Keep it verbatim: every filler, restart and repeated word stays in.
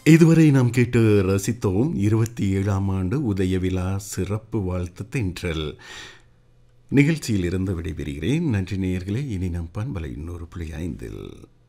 இதுவரை நாம் கேட்டு ரசித்தோம் இருபத்தி ஏழாம் ஆண்டு உதய விழா சிறப்பு வாழ்த்து தென்றல் நிகழ்ச்சியில் இருந்து விடைபெறுகிறேன். நன்றி நேயர்களே. இனி நம் பண்பலை இன்னொரு புள்ளி ஐந்தில்